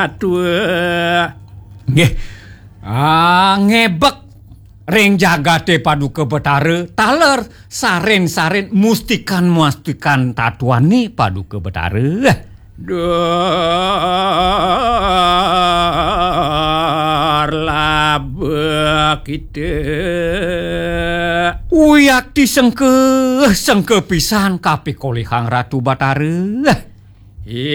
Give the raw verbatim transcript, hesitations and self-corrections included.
Aduh. Nggih. Ah, ngebek ring jagate Paduka Betara taler saren-saren mustikan mustikan tatuane Paduka Betara. Darlaba kita uyak disengke sengke pisan kapikolikang Ratu Batara.